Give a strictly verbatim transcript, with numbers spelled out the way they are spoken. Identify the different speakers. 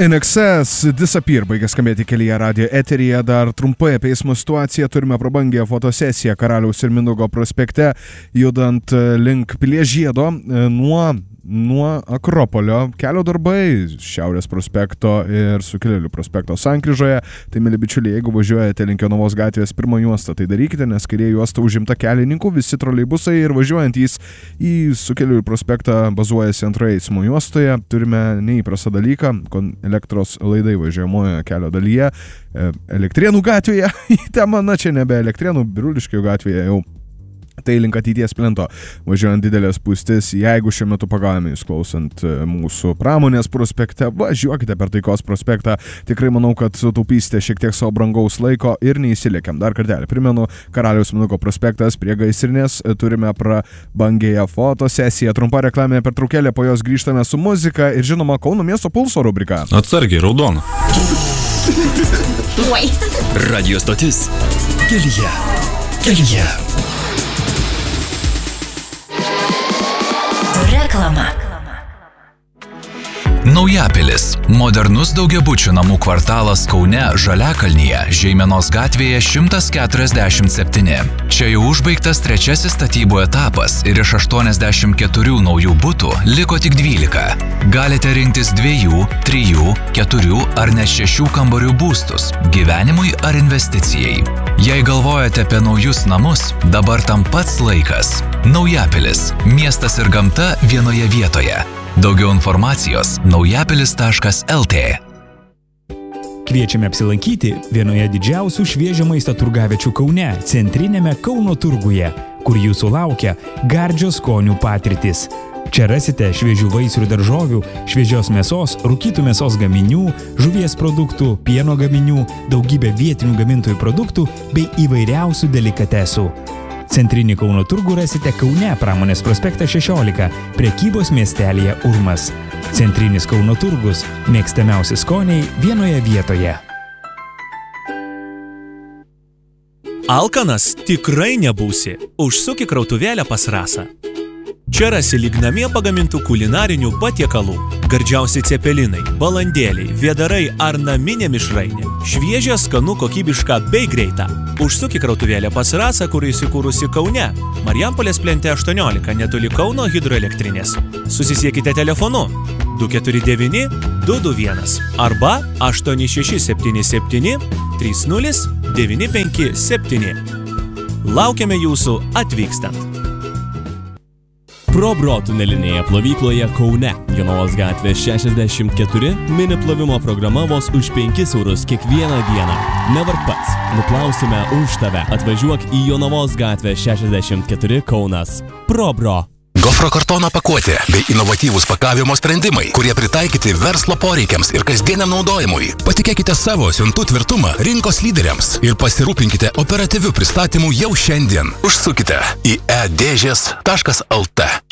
Speaker 1: N X S Disappear baigė skambėti kelyje radijo eteryje. Dar trumpai apie eismo situaciją. Turime prabangę fotosesiją Karaliaus ir Mindaugo prospekte, judant link Pilies žiedo nuo nuo Akropolio. Kelio darbai Šiaurės prospekto ir Sukilėlių prospekto sankryžoje. Tai, mėly bičiuliai, jeigu važiuojate link Jonavos gatvės pirmą juostą, tai darykite, nes kairė juosta užimta kelininkų, visi troleibusai ir važiuojantys į Sukilėlių prospektą bazuojasi antroje eismo juostoje. Turime neįprastą dalyką, kon elektros laidai važiuojamoje kelio dalyje, Elektrėnų gatvėje į temą, na čia nebe Elektrėnų, Biruliškių gatvėje jau. Tai link ateities plento važiuojant didelės spūstis. Jeigu šiuo metu pagavome jūs klausant mūsų Pramonės prospekte, važiuokite per Taikos prospektą. Tikrai manau, kad sutaupysite šiek tiek savo brangaus laiko ir neįsilėkiam. Dar kartelį primenu, Karaliaus Mindaugo prospektas prie Gaisrinės. Turime prabangėję fotosesiją. Trumpa reklaminė pertraukėlė, po jos grįžtame su muzika ir žinoma Kauno miesto pulso rubrika.
Speaker 2: Atsargiai, raudona.
Speaker 3: Radio stotis kelyje. Kelyje. Reklama. Naujapilis. Modernus daugiabučių namų kvartalas Kaune, Žaliakalnyje, Žeimenos gatvėje šimtas keturiasdešimt septyni. Čia jau užbaigtas trečiasis statybų etapas ir iš aštuoniasdešimt keturių naujų butų liko tik dvylika. Galite rinktis dviejų, trijų, keturių ar net šešių kambarių būstus gyvenimui ar investicijai. Jei galvojate apie naujus namus, dabar tam pats laikas. Naujapilis. Miestas ir gamta vienoje vietoje. Daugiau informacijos naujapilis taškas el tė.
Speaker 4: Kviečiame apsilankyti vienoje didžiausių šviežio maisto turgaviečių Kaune, centrinėme Kauno turguje, kur jūsų laukia gardžios skonių patirtis. Čia rasite šviežių vaisių ir daržovių, šviežios mėsos, rūkytų mėsos gaminių, žuvies produktų, pieno gaminių, daugybę vietinių gamintojų produktų bei įvairiausių delikatesų. Centrinį Kauno turgų rasite Kaune, Pramonės prospektą šešiolika, prekybos miestelėje Urmas. Centrinis Kauno turgus, mėgstamiausi skoniai vienoje vietoje.
Speaker 5: Alkanas tikrai nebūsi. Užsuk į krautuvėlę pas Rasą. Čia rasi lyg namie pagamintų kulinarinių patiekalų. Gardžiausi cepelinai, balandėliai, vėdarai ar naminė mišrainė. Šviežia, skanu, kokybiška bei greita. Užsuk į krautuvėlę pas Rasą, kur įsikūrusi Kaune. Marijampolės plente aštuoniolika, netoli Kauno hidroelektrinės. Susisiekite telefonu du keturi devyni du du vienas arba aštuoni šeši septyni septyni trys nulis devyni penki septyni. Laukiame jūsų atvykstant.
Speaker 6: ProBro tunelinėje plovykloje Kaune, Jonavos gatvė šešiasdešimt keturi, mini plovimo programa vos už penkis eurus kiekvieną dieną. Nevark pats, nuplausime už tave. Atvažiuok į Jonavos gatvę šešiasdešimt keturi Kaunas. ProBro.
Speaker 3: Gofro kartono pakuotė bei inovatyvūs pakavimo sprendimai, kurie pritaikyti verslo poreikiams ir kasdieniam naudojimui. Patikėkite savo siuntų tvirtumą rinkos lyderiams ir pasirūpinkite operatyvių pristatymų jau šiandien. Užsukite į e dėžės taškas el tė.